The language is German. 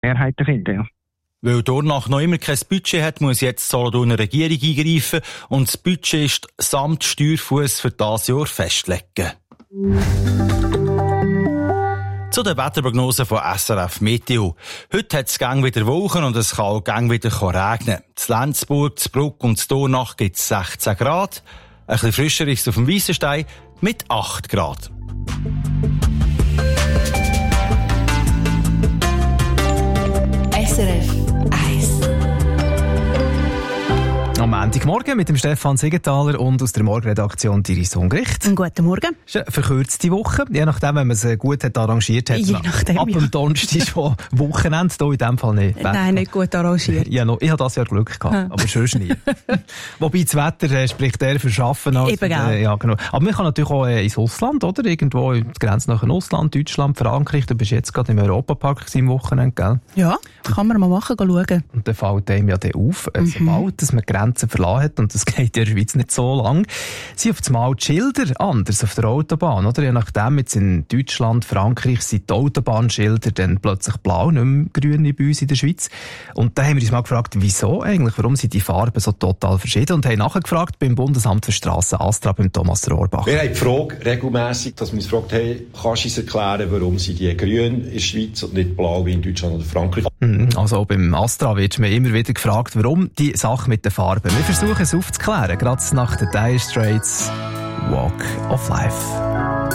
Mehrheiten finden, ja. Weil Dornach noch immer kein Budget hat, muss jetzt die Solothurner Regierung eingreifen und das Budget ist samt Steuerfuss für dieses Jahr festlegen. Zu den Wetterprognosen von SRF Meteo. Heute hat es gang wieder Wolken und es kann auch gang wieder regnen. In Lenzburg, in Bruck und in Dornach gibt es 16 Grad. Ein bisschen frischer ist es auf dem Weissenstein mit 8 Grad. SRF 1. Am Montagmorgen mit dem Stefan Siegenthaler und aus der Morgenredaktion Iris Hungricht. Guten Morgen. Es ist eine verkürzte Woche, je nachdem, wenn man es gut hat arrangiert hat. Je nachdem, ab dem Donnerstag ist schon Wochenende, hier in dem Fall nicht. Nein, nicht gut arrangiert. Ja, ich habe das Jahr Glück gehabt, aber sonst nicht. Wobei das Wetter spricht eher für Schaffen als eben, ja, genau. Aber man kann natürlich auch ins Ausland, oder? Irgendwo in die Grenze nach Ausland, Deutschland, Frankreich. Du bist jetzt gerade im Europapark am Wochenende, gell? Ja, kann man mal machen, schauen. Und dann fällt einem ja dann auf, sobald dass man die Grenzen verlassen hat, und das geht in der Schweiz nicht so lang, sind auf einmal die Schilder anders auf der Autobahn, oder? Je nachdem, jetzt in Deutschland, Frankreich sind die Autobahnschilder dann plötzlich blau, nicht mehr grün wie bei uns in der Schweiz. Und da haben wir uns mal gefragt, wieso eigentlich? Warum sind die Farben so total verschieden? Und haben nachgefragt beim Bundesamt für Strassen Astra, beim Thomas Rohrbach. Wir haben die Frage regelmässig, dass wir uns gefragt haben, kannst du uns erklären, warum sind die grün in der Schweiz und nicht blau wie in Deutschland oder Frankreich? Also beim Astra wird mir immer wieder gefragt, warum die Sache mit den Farben. Wir versuchen es aufzuklären, gerade nach den Dire Straits Walk of Life.